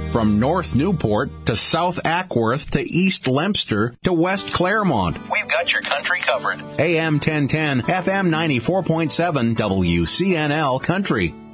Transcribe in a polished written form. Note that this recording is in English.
From North Newport to South Ackworth to East Lempster to West Claremont, we've got your country covered. AM 1010, FM 94.7, WCNL Country.